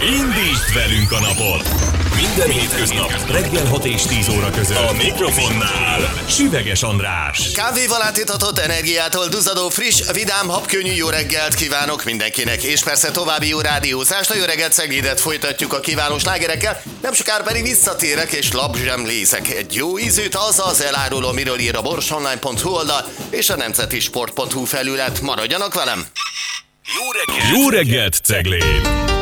Indítsd velünk a napot! Minden hétköznap reggel 6 és 10 óra között a mikrofonnál Süveges András. Kávéval átitatott energiától duzadó, friss, vidám, habkönnyű jó reggelt kívánok mindenkinek, és persze további jó rádiózást. A jó reggelt Ceglédet folytatjuk a kiváló slágerekkel, nem sokára pedig visszatérek és lapzsemlézek egy jó ízűt, azaz elárulom, miről ír a borsonline.hu oldal és a nemzetisport.hu felület. Maradjanak velem! Jó reggelt Ceglén!